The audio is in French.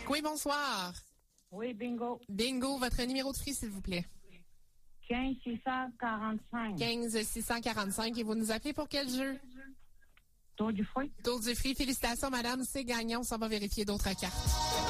Oui, bonsoir. Oui, bingo. Bingo, votre numéro de fruit, s'il vous plaît. 15 645. 15 645. Et vous nous appelez pour quel jeu? Tour du fruit. Tour du fruit. Félicitations, madame. C'est gagnant. On s'en va vérifier d'autres cartes.